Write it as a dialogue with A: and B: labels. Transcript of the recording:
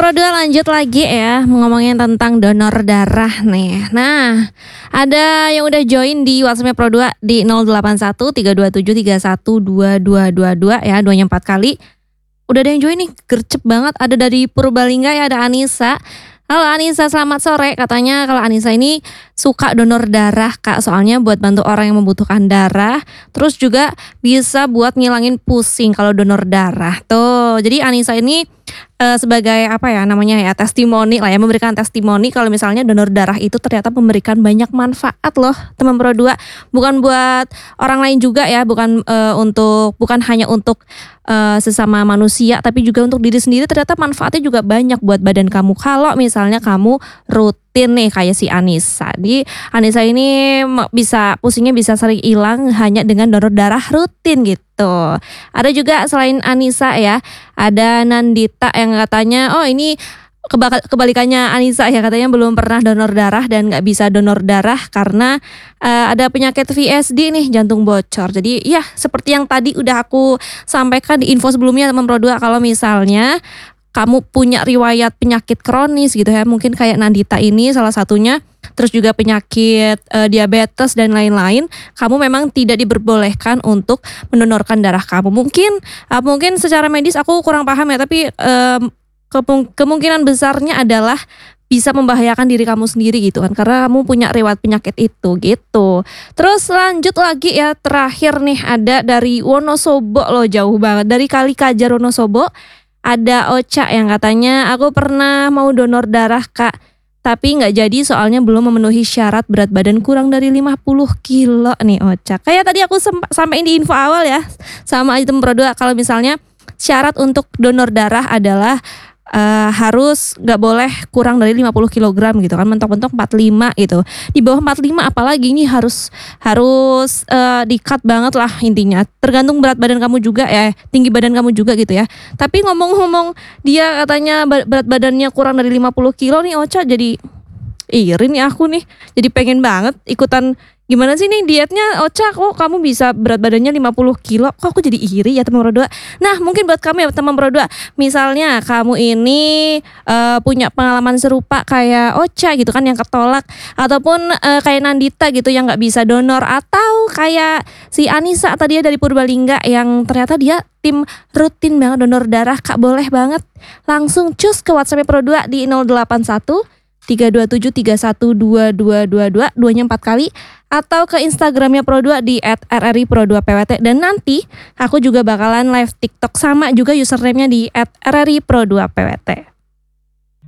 A: Pro2 lanjut lagi ya, ngomongin tentang donor darah nih. Nah, ada yang udah join di WhatsApp Pro2 di 081 327 312222 ya, duanya 4 kali. Udah ada yang join nih, gercep banget. Ada dari Purbalingga ya, ada Anissa. Halo Anissa, selamat sore. Katanya kalau Anissa ini suka donor darah Kak, soalnya buat bantu orang yang membutuhkan darah. Terus juga bisa buat ngilangin pusing kalau donor darah. Tuh, jadi Anissa ini sebagai apa ya namanya ya, testimoni lah ya, memberikan testimoni kalau misalnya donor darah itu ternyata memberikan banyak manfaat loh teman Pro2. Bukan buat orang lain juga ya, bukan hanya untuk sesama manusia, tapi juga untuk diri sendiri. Ternyata manfaatnya juga banyak buat badan kamu kalau misalnya kamu rutin nih kayak si Anissa. Di Anissa ini pusingnya bisa sering hilang hanya dengan donor darah rutin gitu. Ada juga selain Anissa ya, ada Nandita yang katanya ini kebalikannya Anissa ya, katanya belum pernah donor darah dan nggak bisa donor darah karena ada penyakit VSD nih, jantung bocor. Jadi ya seperti yang tadi udah aku sampaikan di info sebelumnya teman Pro2, kalau misalnya kamu punya riwayat penyakit kronis gitu ya, mungkin kayak Nandita ini salah satunya, terus juga penyakit diabetes dan lain-lain, kamu memang tidak diperbolehkan untuk mendonorkan darah kamu. Mungkin secara medis aku kurang paham ya, tapi kemungkinan besarnya adalah bisa membahayakan diri kamu sendiri gitu kan, karena kamu punya riwayat penyakit itu gitu. Terus lanjut lagi ya, terakhir nih ada dari Wonosobo loh, jauh banget dari Kalikajar Wonosobo. Ada Ocha yang katanya, aku pernah mau donor darah Kak, tapi nggak jadi soalnya belum memenuhi syarat berat badan kurang dari 50 kilo nih Ocha. Kayak tadi aku sampaikan di info awal ya sama item Pro2, kalau misalnya syarat untuk donor darah adalah harus nggak boleh kurang dari 50 kg gitu kan, mentok-mentok 45 gitu. Di bawah 45 apalagi ini harus di-cut banget lah intinya. Tergantung berat badan kamu juga ya, tinggi badan kamu juga gitu ya. Tapi ngomong-ngomong dia katanya berat badannya kurang dari 50 kilo nih Ocha, jadi iri nih aku nih. Jadi pengen banget ikutan. Gimana sih nih dietnya Ocha, kok kamu bisa berat badannya 50 kilo? Kok aku jadi iri ya teman Pro2. Nah mungkin buat kamu ya teman Pro2, misalnya kamu ini punya pengalaman serupa kayak Ocha gitu kan, yang ketolak, ataupun kayak Nandita gitu yang gak bisa donor, atau kayak si Anissa tadi ya dari Purbalingga yang ternyata dia tim rutin banget donor darah Kak, boleh banget langsung cus ke WhatsApp Pro2 di 081 327 312222, duanya 4 kali, atau ke Instagramnya Pro2 di @rripro2pwt. Dan nanti aku juga bakalan live TikTok sama juga username-nya di @rripro2pwt.